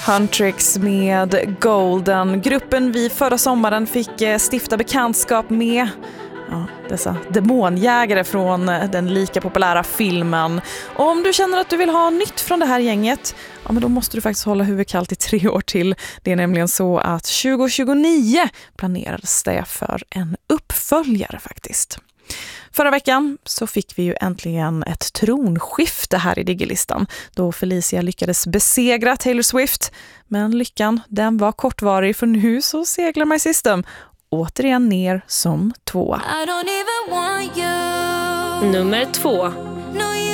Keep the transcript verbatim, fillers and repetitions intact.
Huntrix med Golden. Gruppen vi förra sommaren fick stifta bekantskap med. Ja, dessa demonjägare från den lika populära filmen. Och om du känner att du vill ha nytt från det här gänget, ja, men då måste du faktiskt hålla huvudet kallt i tre år till. Det är nämligen så att tjugo tjugonio planerades det för en uppföljare faktiskt. Förra veckan så fick vi ju äntligen ett tronskifte här i Diggelistan då Felicia lyckades besegra Taylor Swift. Men lyckan, den var kortvarig, för nu så seglar My System återigen ner som två. Nummer två.